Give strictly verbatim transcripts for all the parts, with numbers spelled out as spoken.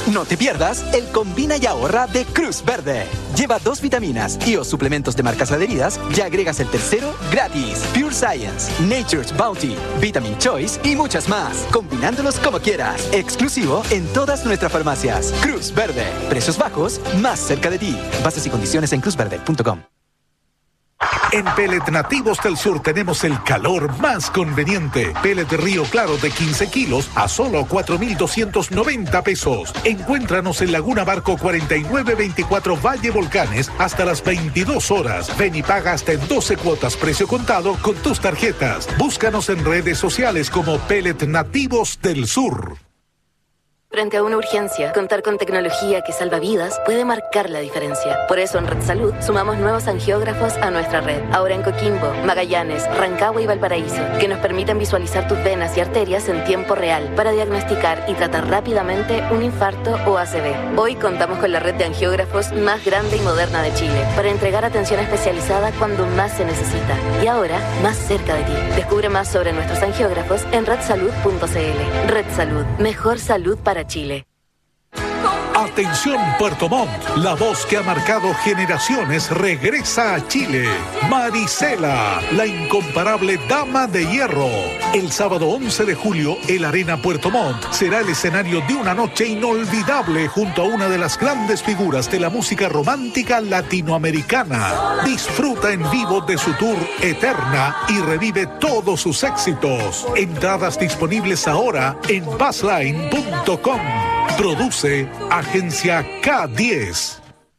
No te pierdas el Combina y Ahorra de Cruz Verde. Lleva dos vitaminas y o suplementos de marcas adheridas y agregas el tercero gratis. Pure Science, Nature's Bounty, Vitamin Choice y muchas más. Combinándolos como quieras. Exclusivo en todas nuestras farmacias. Cruz Verde. Precios bajos, más cerca de ti. Bases y condiciones en cruz verde punto com. En Pellet Nativos del Sur tenemos el calor más conveniente. Pellet Río Claro de quince kilos a solo cuatro mil doscientos noventa pesos. Encuéntranos en Laguna Barco cuarenta y nueve veinticuatro Valle Volcanes hasta las veintidós horas. Ven y paga hasta en doce cuotas precio contado con tus tarjetas. Búscanos en redes sociales como Pellet Nativos del Sur. Frente a una urgencia, contar con tecnología que salva vidas puede marcar la diferencia. Por eso en Red Salud sumamos nuevos angiógrafos a nuestra red. Ahora en Coquimbo, Magallanes, Rancagua y Valparaíso, que nos permiten visualizar tus venas y arterias en tiempo real para diagnosticar y tratar rápidamente un infarto o A C V. Hoy contamos con la red de angiógrafos más grande y moderna de Chile para entregar atención especializada cuando más se necesita. Y ahora, más cerca de ti. Descubre más sobre nuestros angiógrafos en red salud punto c l. Red Salud. Mejor salud para Chile. Atención Puerto Montt, la voz que ha marcado generaciones regresa a Chile. Marisela, la incomparable dama de hierro. El sábado once de julio, el Arena Puerto Montt será el escenario de una noche inolvidable junto a una de las grandes figuras de la música romántica latinoamericana. Disfruta en vivo de su tour Eterna y revive todos sus éxitos. Entradas disponibles ahora en passline punto com. Produce Agencia K diez.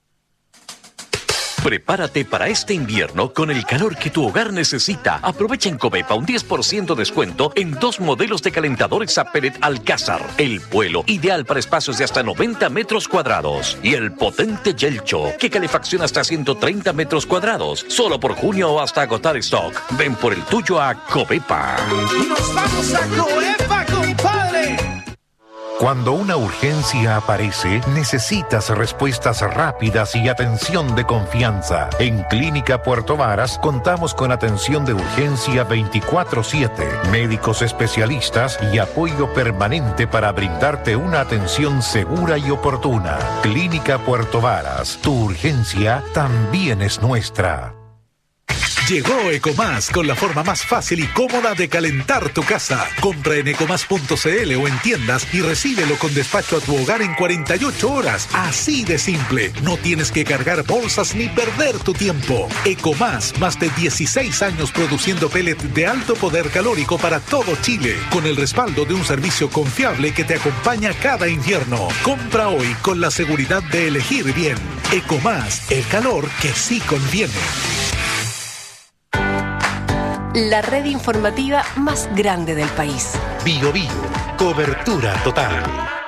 Prepárate para este invierno con el calor que tu hogar necesita. Aprovecha en Covepa un diez por ciento descuento en dos modelos de calentadores a pellet Alcázar. El Vuelo, ideal para espacios de hasta noventa metros cuadrados. Y el potente Yelcho, que calefacciona hasta ciento treinta metros cuadrados. Solo por junio o hasta agotar stock. Ven por el tuyo a Covepa. ¡Nos vamos a Covepa, compadre! Cuando una urgencia aparece, necesitas respuestas rápidas y atención de confianza. En Clínica Puerto Varas contamos con atención de urgencia veinticuatro siete, médicos especialistas y apoyo permanente para brindarte una atención segura y oportuna. Clínica Puerto Varas, tu urgencia también es nuestra. Llegó Ecomás con la forma más fácil y cómoda de calentar tu casa. Compra en ecomás punto c l o en tiendas y recíbelo con despacho a tu hogar en cuarenta y ocho horas. Así de simple. No tienes que cargar bolsas ni perder tu tiempo. Ecomás, más de dieciséis años produciendo pellet de alto poder calórico para todo Chile, con el respaldo de un servicio confiable que te acompaña cada invierno. Compra hoy con la seguridad de elegir bien. Ecomás, el calor que sí conviene. La red informativa más grande del país. Bio Bio, cobertura total.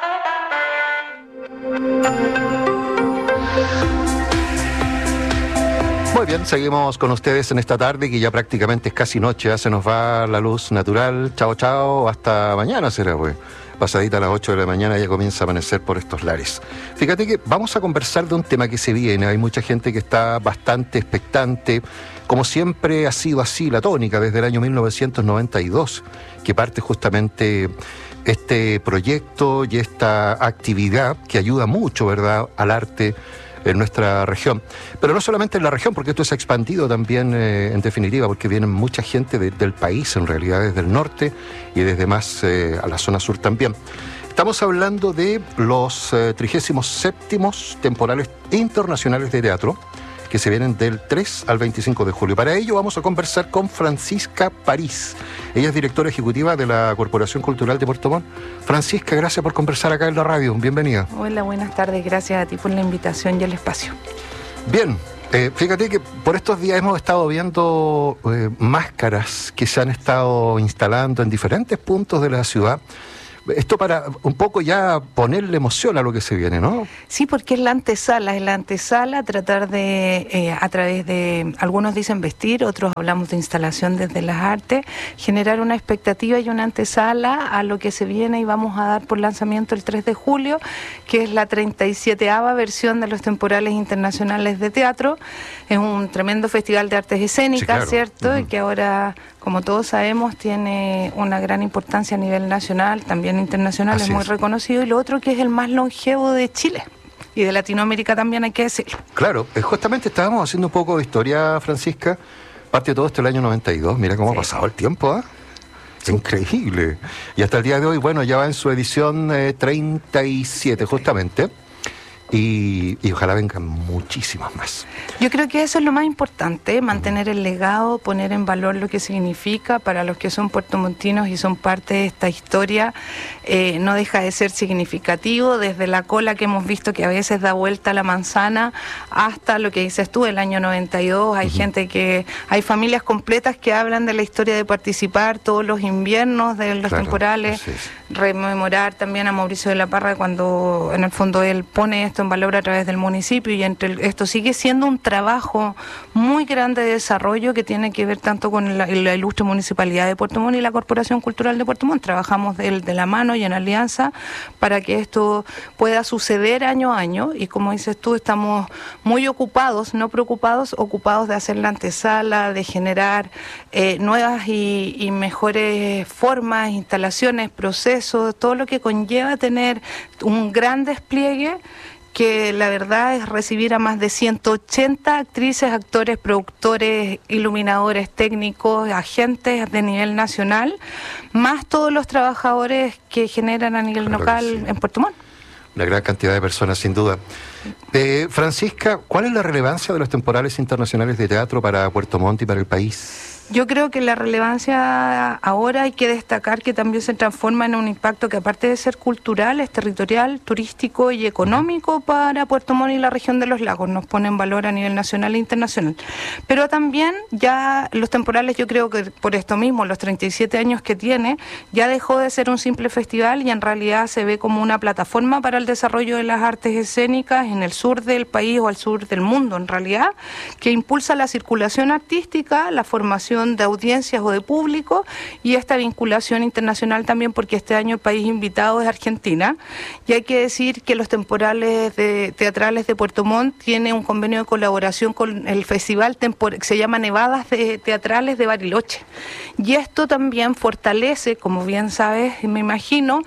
Muy bien, seguimos con ustedes en esta tarde que ya prácticamente es casi noche, ya se nos va la luz natural. Chao, chao, hasta mañana será, pues. Pasadita a las ocho de la mañana ya comienza a amanecer por estos lares. Fíjate que vamos a conversar de un tema que se viene. Hay mucha gente que está bastante expectante. Como siempre ha sido así la tónica desde el año mil novecientos noventa y dos, que parte justamente este proyecto y esta actividad que ayuda mucho, ¿verdad?, al arte en nuestra región. Pero no solamente en la región, porque esto se ha expandido también, eh, en definitiva, porque vienen mucha gente de, del país, en realidad, desde el norte y desde más eh, a la zona sur también. Estamos hablando de los eh, trigésimos séptimos temporales internacionales de teatro, que se vienen del tres al veinticinco de julio. Para ello vamos a conversar con Francisca París. Ella es directora ejecutiva de la Corporación Cultural de Puerto Montt. Francisca, gracias por conversar acá en la radio. Bienvenida. Hola, buenas tardes. Gracias a ti por la invitación y el espacio. Bien, eh, fíjate que por estos días hemos estado viendo eh, máscaras que se han estado instalando en diferentes puntos de la ciudad. Esto para un poco ya ponerle emoción a lo que se viene, ¿no? Sí, porque es la antesala, es la antesala, tratar de, eh, a través de, algunos dicen vestir, otros hablamos de instalación desde las artes, generar una expectativa y una antesala a lo que se viene y vamos a dar por lanzamiento el tres de julio, que es la treinta y sieteava versión de los temporales internacionales de teatro. Es un tremendo festival de artes escénicas, sí, claro. ¿Cierto? Uh-huh. Y que ahora como todos sabemos, tiene una gran importancia a nivel nacional, también internacional, Así es muy es. reconocido, y lo otro que es el más longevo de Chile. Y de Latinoamérica también, hay que decirlo. Claro, eh, justamente estábamos haciendo un poco de historia, Francisca. Parte de todo esto el año noventa y dos. Mira cómo Sí. ha pasado el tiempo, ¿ah? ¿eh? Increíble. Y hasta el día de hoy, bueno, ya va en su edición eh, treinta y siete, justamente. Y, y ojalá vengan muchísimas más. Yo creo que eso es lo más importante, mantener el legado, poner en valor lo que significa para los que son puertomontinos y son parte de esta historia. Eh, no deja de ser significativo, desde la cola que hemos visto que a veces da vuelta a la manzana hasta lo que dices tú, el año noventa y dos. Hay uh-huh. gente que, hay familias completas que hablan de la historia de participar todos los inviernos de los claro, temporales, rememorar también a Mauricio de la Parra cuando en el fondo él pone esto en valor a través del municipio, y entre el, esto sigue siendo un trabajo muy grande de desarrollo que tiene que ver tanto con la, la ilustre Municipalidad de Puerto Montt y la Corporación Cultural de Puerto Montt. Trabajamos de, de la mano y en alianza para que esto pueda suceder año a año, y como dices tú, estamos muy ocupados, no preocupados, ocupados de hacer la antesala, de generar eh, nuevas y, y mejores formas, instalaciones, procesos, todo lo que conlleva tener un gran despliegue, que la verdad es recibir a más de ciento ochenta actrices, actores, productores, iluminadores, técnicos, agentes de nivel nacional, más todos los trabajadores que generan a nivel claro local sí. en Puerto Montt. Una gran cantidad de personas, sin duda. Eh, Francisca, ¿cuál es la relevancia de los temporales internacionales de teatro para Puerto Montt y para el país? Yo creo que la relevancia ahora hay que destacar que también se transforma en un impacto que, aparte de ser cultural, es territorial, turístico y económico para Puerto Montt y la región de los lagos. Nos pone en valor a nivel nacional e internacional. Pero también ya los temporales, yo creo que por esto mismo, los treinta y siete años que tiene, ya dejó de ser un simple festival y en realidad se ve como una plataforma para el desarrollo de las artes escénicas en el sur del país o al sur del mundo, en realidad, que impulsa la circulación artística, la formación de audiencias o de público y esta vinculación internacional también, porque este año el país invitado es Argentina, y hay que decir que los temporales de, teatrales de Puerto Montt tiene un convenio de colaboración con el festival tempor- que se llama Nevadas de Teatrales de Bariloche, y esto también fortalece, como bien sabes, me imagino,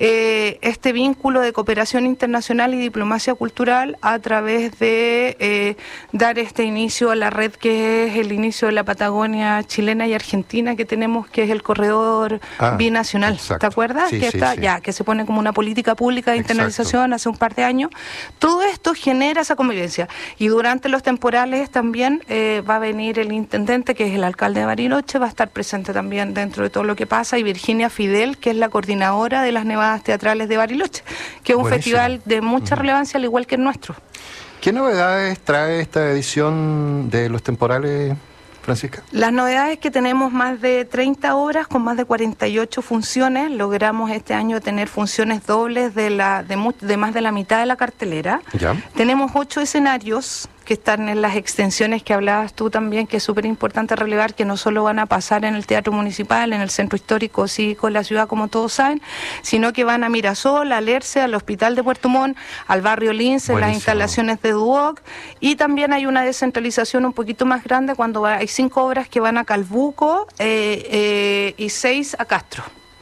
eh, este vínculo de cooperación internacional y diplomacia cultural a través de eh, dar este inicio a la red que es el inicio de la Patagonia chilena y argentina que tenemos, que es el corredor ah, binacional. Exacto. ¿Te acuerdas? Sí, que sí, está sí. ya, que se pone como una política pública de internalización exacto. hace un par de años. Todo esto genera esa convivencia. Y durante los temporales también eh, va a venir el intendente, que es el alcalde de Bariloche, va a estar presente también dentro de todo lo que pasa, y Virginia Fidel, que es la coordinadora de las Nevadas Teatrales de Bariloche, que es un Buenísimo. festival de mucha uh-huh. relevancia, al igual que el nuestro. ¿Qué novedades trae esta edición de los temporales, Francisca? Las novedades que tenemos más de treinta obras con más de cuarenta y ocho funciones. Logramos este año tener funciones dobles de, la, de, mu- de más de la mitad de la cartelera. ¿Ya? Tenemos ocho escenarios que están en las extensiones que hablabas tú también, que es súper importante relevar, que no solo van a pasar en el Teatro Municipal, en el Centro Histórico Cívico de la ciudad, como todos saben, sino que van a Mirasol, a Lerce, al Hospital de Puerto Montt, al barrio Lince, las instalaciones de Duoc, y también hay una descentralización un poquito más grande cuando va, hay cinco obras que van a Calbuco eh, eh, y seis a Castro.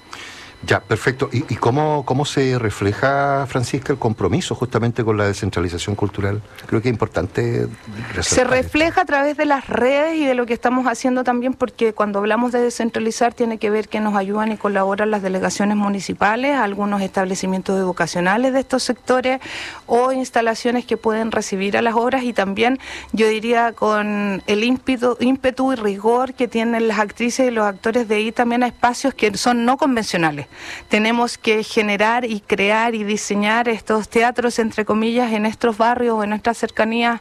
Ya, perfecto. ¿Y, y cómo, cómo se refleja, Francisca, el compromiso justamente con la descentralización cultural? Creo que es importante resaltar. Se refleja esto a través de las redes y de lo que estamos haciendo también, porque cuando hablamos de descentralizar tiene que ver que nos ayudan y colaboran las delegaciones municipales, algunos establecimientos educacionales de estos sectores o instalaciones que pueden recibir a las obras, y también yo diría con el ímpetu, ímpetu y rigor que tienen las actrices y los actores de ir también a espacios que son no convencionales. Tenemos que generar y crear y diseñar estos teatros, entre comillas, en estos barrios o en nuestras cercanías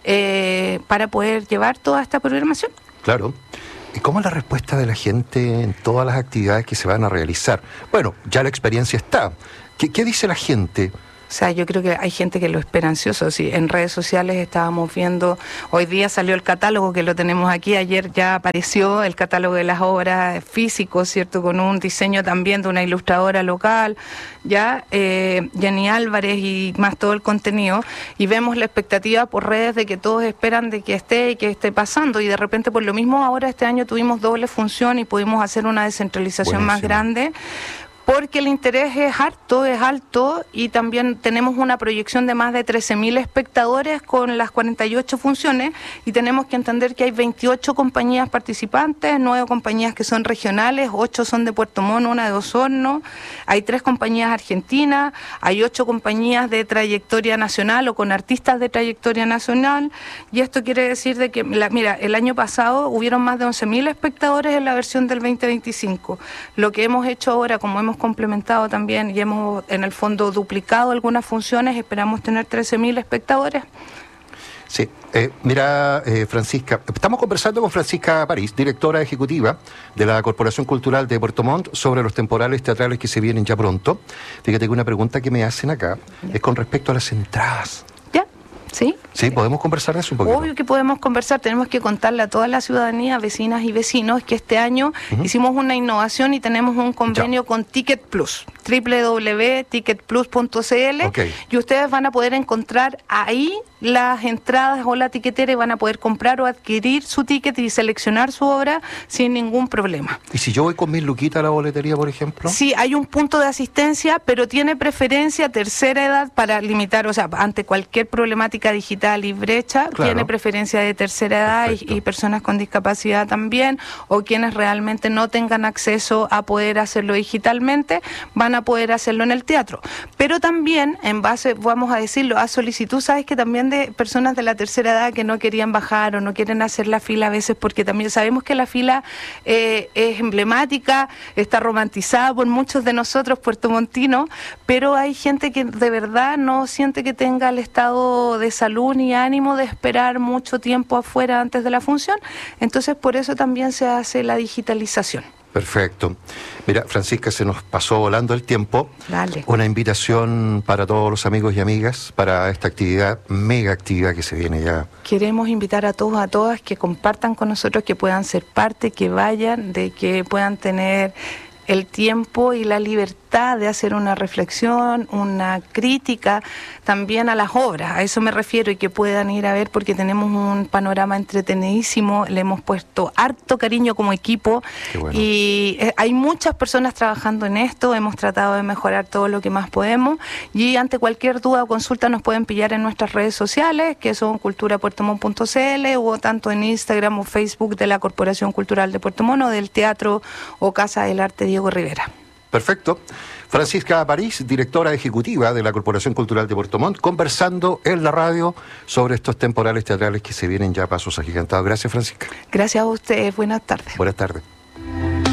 eh, para poder llevar toda esta programación. Claro. ¿Y cómo es la respuesta de la gente en todas las actividades que se van a realizar? Bueno, ya la experiencia está. ¿Qué, qué dice la gente O sea, yo creo que hay gente que lo espera ansioso. Sí, en redes sociales estábamos viendo, hoy día salió el catálogo que lo tenemos aquí, ayer ya apareció el catálogo de las obras físicos, ¿cierto? Con un diseño también de una ilustradora local, ya, eh, Jenny Álvarez y más todo el contenido, y vemos la expectativa por redes de que todos esperan de que esté y que esté pasando, y de repente por lo mismo ahora este año tuvimos doble función y pudimos hacer una descentralización Buenísimo. Más grande, porque el interés es harto, es alto, y también tenemos una proyección de más de trece mil espectadores con las cuarenta y ocho funciones, y tenemos que entender que hay veintiocho compañías participantes, nueve compañías que son regionales, ocho son de Puerto Montt, una de Osorno, hay tres compañías argentinas, hay ocho compañías de trayectoria nacional o con artistas de trayectoria nacional, y esto quiere decir de que, la, mira, el año pasado hubieron más de once mil espectadores en la versión del veinte veinticinco. Lo que hemos hecho ahora, como hemos complementado también y hemos en el fondo duplicado algunas funciones, esperamos tener trece mil espectadores. Sí, eh, mira eh, Francisca, estamos conversando con Francisca París, directora ejecutiva de la Corporación Cultural de Puerto Montt, sobre los temporales teatrales que se vienen ya pronto. Fíjate que una pregunta que me hacen acá es con respecto a las entradas. ¿Ya? ¿Sí? Sí, ¿podemos conversar de eso un poquito? Obvio que podemos conversar, tenemos que contarle a toda la ciudadanía, vecinas y vecinos, que este año uh-huh. hicimos una innovación y tenemos un convenio ya. con Ticket Plus, doble u doble u doble u punto ticket plus punto c l, okay. y ustedes van a poder encontrar ahí las entradas o la tiquetera y van a poder comprar o adquirir su ticket y seleccionar su obra sin ningún problema. ¿Y si yo voy con mis luquitas a la boletería, por ejemplo? Sí, hay un punto de asistencia, pero tiene preferencia tercera edad para limitar, o sea, ante cualquier problemática digital y brecha, claro. tiene preferencia de tercera edad y, y personas con discapacidad también, o quienes realmente no tengan acceso a poder hacerlo digitalmente, van a poder hacerlo en el teatro. Pero también, en base, vamos a decirlo, a solicitud, sabes que también de personas de la tercera edad que no querían bajar o no quieren hacer la fila a veces, porque también sabemos que la fila eh, es emblemática, está romantizada por muchos de nosotros puertomontinos, pero hay gente que de verdad no siente que tenga el estado de salud ni ánimo de esperar mucho tiempo afuera antes de la función, entonces por eso también se hace la digitalización. Perfecto. Mira, Francisca, se nos pasó volando el tiempo. Dale. Una invitación para todos los amigos y amigas para esta actividad, mega actividad que se viene ya. Queremos invitar a todos, a todas que compartan con nosotros, que puedan ser parte, que vayan, de que puedan tener el tiempo y la libertad de hacer una reflexión, una crítica también a las obras, a eso me refiero, y que puedan ir a ver, porque tenemos un panorama entretenidísimo, le hemos puesto harto cariño como equipo. Qué bueno. Y eh, hay muchas personas trabajando en esto, hemos tratado de mejorar todo lo que más podemos, y ante cualquier duda o consulta nos pueden pillar en nuestras redes sociales, que son cultura puerto montt punto c l, o tanto en Instagram o Facebook de la Corporación Cultural de Puerto Montt, o del Teatro o Casa del Arte Diego Rivera. Perfecto. Francisca París, directora ejecutiva de la Corporación Cultural de Puerto Montt, conversando en la radio sobre estos temporales teatrales que se vienen ya a pasos agigantados. Gracias, Francisca. Gracias a ustedes. Buenas tardes. Buenas tardes.